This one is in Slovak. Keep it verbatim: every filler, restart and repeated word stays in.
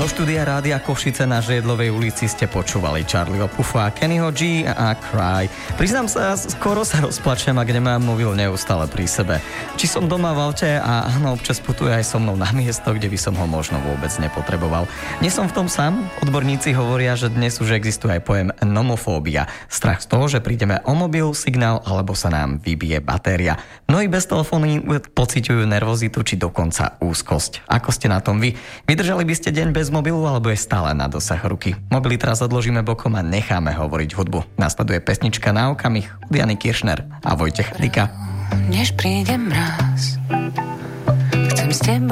Zo štúdia Rádia Košice na Žiedlovej ulici ste počúvali Charlieho Puffa, Kennyho G a Cry. Priznám sa, skoro sa rozplačem, ak nemám mobil neustále pri sebe. Či som doma v aute a áno, občas putuje aj so mnou na miesto, kde by som ho možno vôbec nepotreboval. Nie som v tom sám. Odborníci hovoria, že dnes už existuje aj pojem nomofóbia. Strach z toho, že prídeme o mobil, signál alebo sa nám vybije batéria. Mnohí bez telefóny pociťujú nervozitu či dokonca úzkosť. Ako ste na tom vy? Vydržali by ste deň bez mobilu alebo je stále na dosah ruky? Mobily teraz odložíme bokom a necháme hovoriť hudbu. Nasleduje pesnička Na okamih od Jany Kiršner a Vojtecha Dika. Než príde mráz, chcem s tebou